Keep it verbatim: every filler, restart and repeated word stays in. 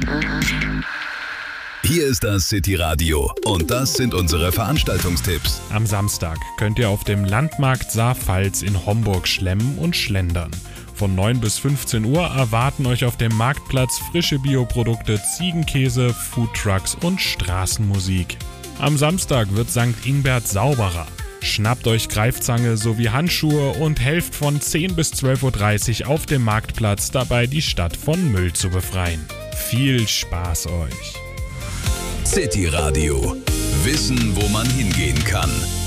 Hier ist das City Radio und das sind unsere Veranstaltungstipps. Am Samstag könnt ihr auf dem Landmarkt Saar-Pfalz in Homburg schlemmen und schlendern. Von neun bis fünfzehn Uhr erwarten euch auf dem Marktplatz frische Bioprodukte, Ziegenkäse, Foodtrucks und Straßenmusik. Am Samstag wird Sankt Ingbert sauberer. Schnappt euch Greifzange sowie Handschuhe und helft von zehn bis zwölf Uhr dreißig auf dem Marktplatz dabei, die Stadt von Müll zu befreien. Viel Spaß euch! City Radio. Wissen, wo man hingehen kann.